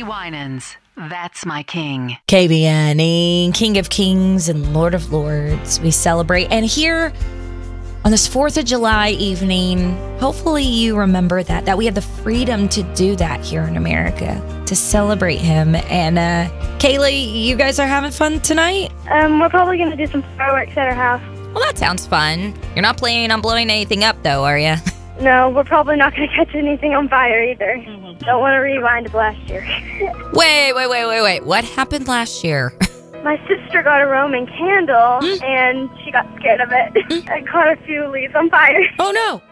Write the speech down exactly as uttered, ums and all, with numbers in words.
Winans. That's my king. K B N E, King of Kings and Lord of Lords. We celebrate. And here on this fourth of July evening, hopefully you remember that, that we have the freedom to do that here in America, to celebrate him. And uh, Kaylee, you guys are having fun tonight? Um, we're probably going to do some fireworks at our house. Well, that sounds fun. You're not planning on blowing anything up, though, are you? No, we're probably not going to catch anything on fire either. Mm-hmm. Don't want to rewind to last year. Wait, wait, wait, wait, wait. What happened last year? My sister got a Roman candle, mm. and she got scared of it. Mm. I caught a few leaves on fire. Oh, no.